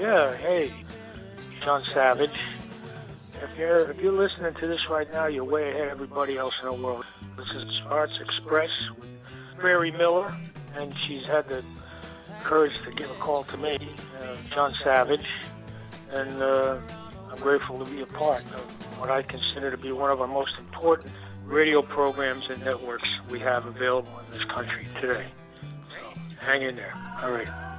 Yeah, hey, John Savage. If you're listening to this right now, you're way ahead of everybody else in the world. This is Arts Express with Mary Miller, and she's had the courage to give a call to me, John Savage, and I'm grateful to be a part of what I consider to be one of our most important radio programs and networks we have available in this country today. So hang in there. All right.